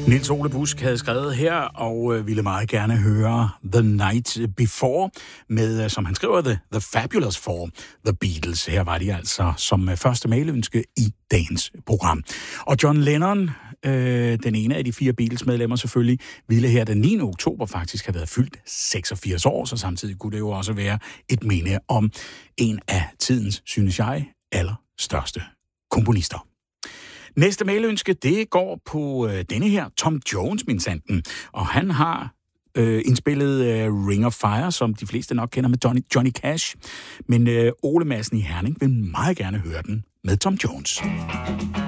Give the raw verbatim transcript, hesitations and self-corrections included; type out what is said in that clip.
Niels Ole Busk havde skrevet her, og ville meget gerne høre The Night Before, med, som han skriver, The, The Fabulous Four, The Beatles. Her var de altså som første mailønske i dagens program. Og John Lennon, øh, den ene af de fire Beatles-medlemmer selvfølgelig, ville her den niende oktober faktisk have været fyldt seksogfirs år, så samtidig kunne det jo også være et minde om en af tidens, synes jeg, allerstørste komponister. Næste mailønske, det går på øh, denne her, Tom Jones, min sanden. Og han har øh, indspillet øh, Ring of Fire, som de fleste nok kender med Johnny, Johnny Cash. Men øh, Ole Madsen i Herning vil meget gerne høre den med Tom Jones.